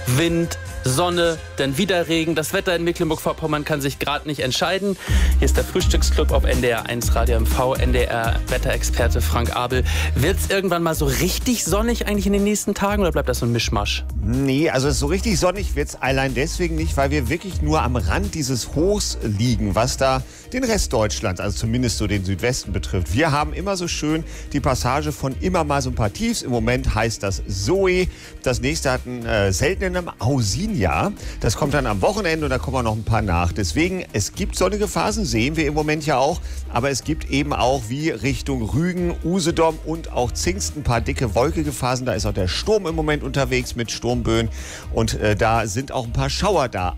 Wind, Sonne, dann wieder Regen. Das Wetter in Mecklenburg-Vorpommern kann sich gerade nicht entscheiden. Hier ist der Frühstücksclub auf NDR 1 Radio MV, NDR-Wetterexperte Frank Abel. Wird es irgendwann mal so richtig sonnig eigentlich in den nächsten Tagen oder bleibt das so ein Mischmasch? Nee, also so richtig sonnig wird es allein deswegen nicht, weil wir wirklich nur am Rand dieses Hochs liegen, was da den Rest Deutschlands, also zumindest so den Südwesten betrifft. Wir haben immer so schön die Passage von immer mal so ein paar Tiefs. Im Moment heißt das Zoe. Das nächste hat einen seltenen Namen, Ausinia. Das kommt dann am Wochenende und da kommen auch noch ein paar nach. Deswegen, es gibt sonnige Phasen, sehen wir im Moment ja auch. Aber es gibt eben auch wie Richtung Rügen, Usedom und auch Zingst ein paar dicke, wolkige Phasen. Da ist auch der Sturm im Moment unterwegs mit Sturmböen. Und da sind auch ein paar Schauer da.